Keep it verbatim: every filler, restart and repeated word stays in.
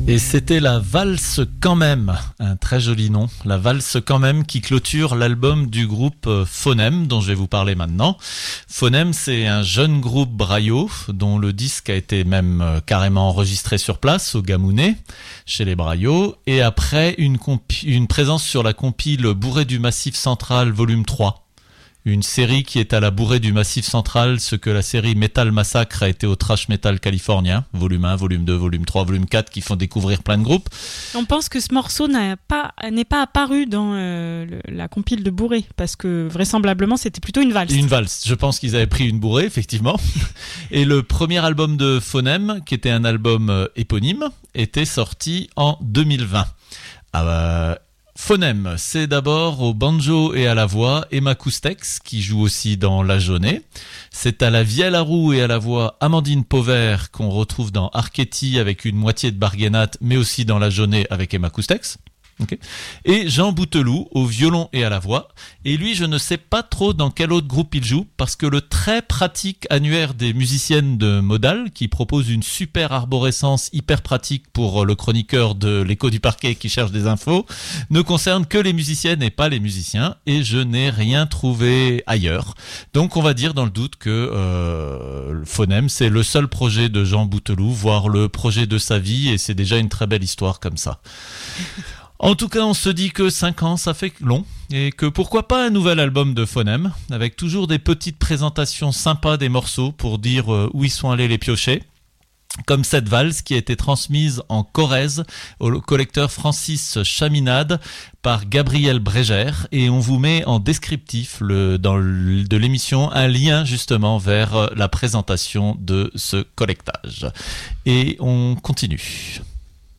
Et c'était la valse quand même, un très joli nom, la valse quand même qui clôture l'album du groupe Phonème dont je vais vous parler maintenant. Phonème, c'est un jeune groupe braillot dont le disque a été même carrément enregistré sur place au Gamounet, chez les Braillots, et après une, compi- une présence sur la compile Bourrée du Massif Central volume trois. Une série qui est à la bourrée du Massif Central, ce que la série Metal Massacre a été au Thrash Metal californien, volume un, volume deux, volume trois, volume quatre, qui font découvrir plein de groupes. On pense que ce morceau n'a pas, n'est pas apparu dans euh, le, la compile de bourrée, parce que vraisemblablement c'était plutôt une valse. Une valse, je pense qu'ils avaient pris une bourrée, effectivement. Et le premier album de Phonème, qui était un album euh, éponyme, était sorti en deux mille vingt. Ah bah... Phonème, c'est d'abord au banjo et à la voix Emma Coustex, qui joue aussi dans La Jaunée. C'est à la vielle à roue et à la voix Amandine Pauvert, qu'on retrouve dans Archetti avec une moitié de Barguenate, mais aussi dans La Jaunée avec Emma Coustex. Okay. Et Jean Bouteloup au violon et à la voix. Et lui, je ne sais pas trop dans quel autre groupe il joue, parce que le très pratique annuaire des musiciennes de Modal, qui propose une super arborescence hyper pratique pour le chroniqueur de l'Écho du Parquet qui cherche des infos, ne concerne que les musiciennes et pas les musiciens, et je n'ai rien trouvé ailleurs. Donc on va dire dans le doute que euh, le Phonème, c'est le seul projet de Jean Bouteloup, voire le projet de sa vie, et c'est déjà une très belle histoire comme ça. En tout cas, on se dit que cinq ans, ça fait long, et que pourquoi pas un nouvel album de Phonème, avec toujours des petites présentations sympas des morceaux pour dire où ils sont allés les piocher. Comme cette valse qui a été transmise en Corrèze au collecteur Francis Chaminade par Gabriel Brégère, et on vous met en descriptif le, dans le, de l'émission un lien justement vers la présentation de ce collectage. Et on continue.